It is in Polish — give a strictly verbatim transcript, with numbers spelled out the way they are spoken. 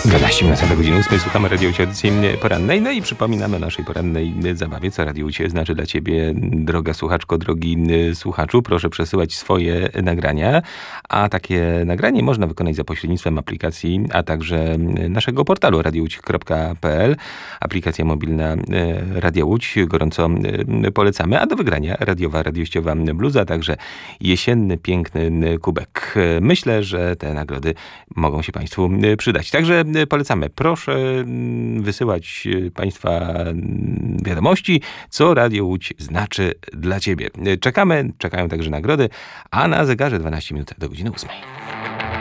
dwanaście minut do godziny ósmej. Słuchamy Radio Łódź audycji porannej. No i przypominamy o naszej porannej zabawie, co Radio Łódź znaczy dla ciebie, droga słuchaczko, drogi słuchaczu. Proszę przesyłać swoje nagrania, a takie nagranie można wykonać za pośrednictwem aplikacji, a także naszego portalu radio łódź kropka p l. Aplikacja mobilna Radia Łódź gorąco polecamy, a do wygrania radiowa, radiościowa bluza, a także jesienny, piękny kubek. Myślę, że te nagrody mogą się Państwu przydać. Także polecamy. Proszę wysyłać Państwa wiadomości, co Radio Łódź znaczy dla Ciebie. Czekamy, czekają także nagrody, a na zegarze dwanaście minut do godziny ósmej.